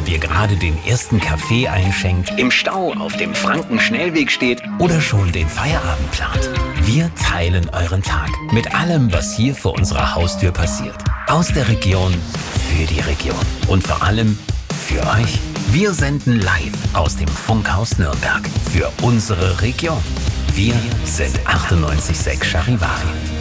ob ihr gerade den ersten Kaffee einschenkt, im Stau auf dem Franken-Schnellweg steht oder schon den Feierabend plant. Wir teilen euren Tag mit allem, was hier vor unserer Haustür passiert. Aus der Region, für die Region und vor allem für euch. Wir senden live aus dem Funkhaus Nürnberg für unsere Region. Wir sind 98.6 Charivari.